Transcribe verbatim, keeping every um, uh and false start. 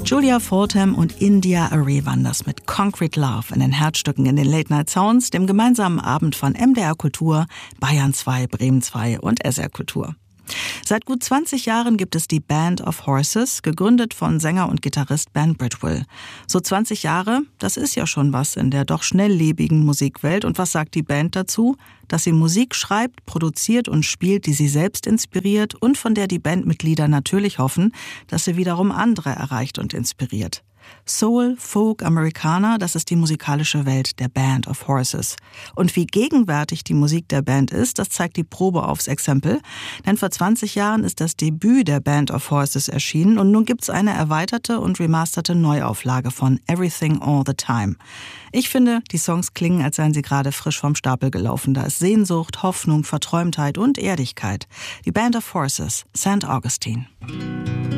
Julia Fordham und India Arie waren das mit Concrete Love in den Herzstücken in den Late Night Sounds, dem gemeinsamen Abend von M D R Kultur, Bayern zwei, Bremen zwei und S R Kultur. Seit gut zwanzig Jahren gibt es die Band of Horses, gegründet von Sänger und Gitarrist Ben Bridwell. So zwanzig Jahre, das ist ja schon was in der doch schnelllebigen Musikwelt. Und was sagt die Band dazu? Dass sie Musik schreibt, produziert und spielt, die sie selbst inspiriert und von der die Bandmitglieder natürlich hoffen, dass sie wiederum andere erreicht und inspiriert. Soul, Folk, Americana, das ist die musikalische Welt der Band of Horses. Und wie gegenwärtig die Musik der Band ist, das zeigt die Probe aufs Exempel. Denn vor zwanzig Jahren ist das Debüt der Band of Horses erschienen und nun gibt's eine erweiterte und remasterte Neuauflage von Everything All the Time. Ich finde, die Songs klingen, als seien sie gerade frisch vom Stapel gelaufen. Da ist Sehnsucht, Hoffnung, Verträumtheit und Erdigkeit. Die Band of Horses, Sankt Augustine.